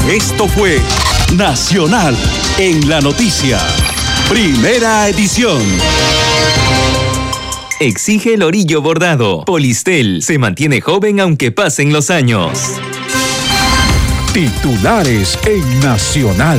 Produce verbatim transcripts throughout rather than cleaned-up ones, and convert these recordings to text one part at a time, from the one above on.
Esto fue Nacional en la Noticia. Primera edición. Exige el orillo bordado. Polistel se mantiene joven aunque pasen los años. Titulares en Nacional.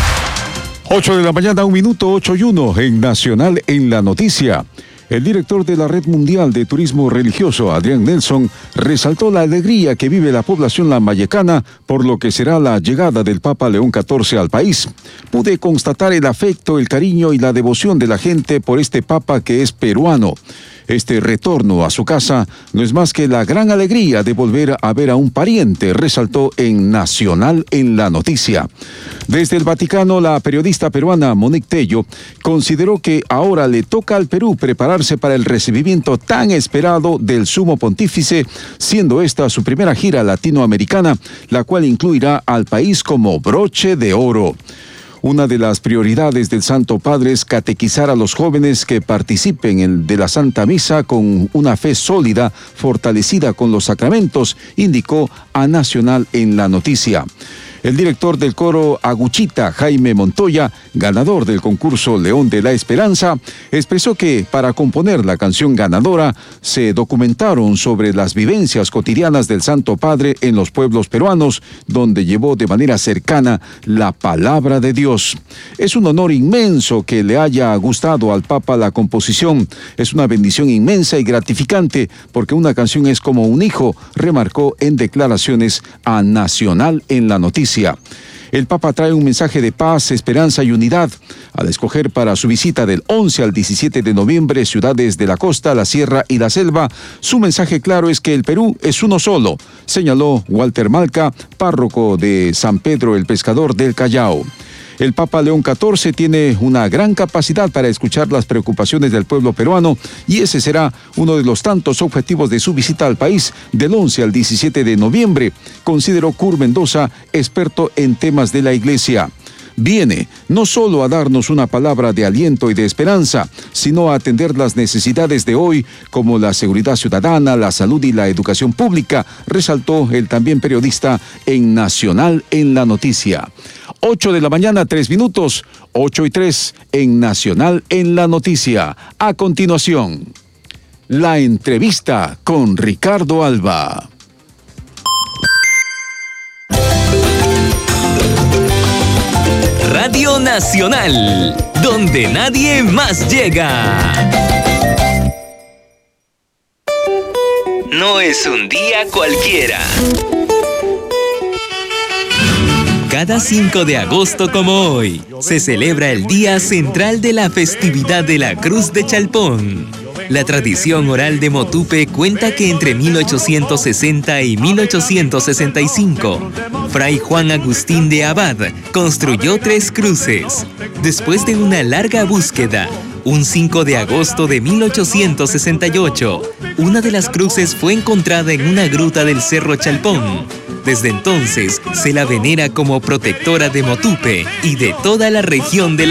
ocho de la mañana, un minuto, ocho y uno en Nacional en la Noticia. El director de la Red Mundial de Turismo Religioso, Adrián Nelson, resaltó la alegría que vive la población lambayecana por lo que será la llegada del Papa León catorce al país. Pude constatar el afecto, el cariño y la devoción de la gente por este Papa que es peruano. Este retorno a su casa no es más que la gran alegría de volver a ver a un pariente, resaltó en Nacional en la Noticia. Desde el Vaticano, la periodista peruana Monique Tello consideró que ahora le toca al Perú prepararse para el recibimiento tan esperado del Sumo Pontífice, siendo esta su primera gira latinoamericana, la cual incluirá al país como broche de oro. Una de las prioridades del Santo Padre es catequizar a los jóvenes que participen en, de la Santa Misa con una fe sólida, fortalecida con los sacramentos, indicó a Nacional en la Noticia. El director del coro Aguchita, Jaime Montoya, ganador del concurso León de la Esperanza, expresó que para componer la canción ganadora se documentaron sobre las vivencias cotidianas del Santo Padre en los pueblos peruanos, donde llevó de manera cercana la palabra de Dios. Es un honor inmenso que le haya gustado al Papa la composición. Es una bendición inmensa y gratificante porque una canción es como un hijo, remarcó en declaraciones a Nacional en la Noticia. El Papa trae un mensaje de paz, esperanza y unidad. Al escoger para su visita del once al diecisiete de noviembre ciudades de la costa, la sierra y la selva, su mensaje claro es que el Perú es uno solo, señaló Walter Malca, párroco de San Pedro el Pescador del Callao. El Papa León catorce tiene una gran capacidad para escuchar las preocupaciones del pueblo peruano y ese será uno de los tantos objetivos de su visita al país del once al diecisiete de noviembre, consideró Cur Mendoza, experto en temas de la Iglesia. Viene no solo a darnos una palabra de aliento y de esperanza, sino a atender las necesidades de hoy, como la seguridad ciudadana, la salud y la educación pública, resaltó el también periodista en Nacional en la Noticia. ocho de la mañana, tres minutos, ocho y tres en Nacional en la Noticia. A continuación, la entrevista con Ricardo Alba. Radio Nacional, donde nadie más llega. No es un día cualquiera. Cada cinco de agosto como hoy, se celebra el Día Central de la Festividad de la Cruz de Chalpón. La tradición oral de Motupe cuenta que entre mil ochocientos sesenta y mil ochocientos sesenta y cinco, Fray Juan Agustín de Abad construyó tres cruces. Después de una larga búsqueda, un cinco de agosto de mil ochocientos sesenta y ocho, una de las cruces fue encontrada en una gruta del Cerro Chalpón. Desde entonces, se la venera como protectora de Motupe y de toda la región de la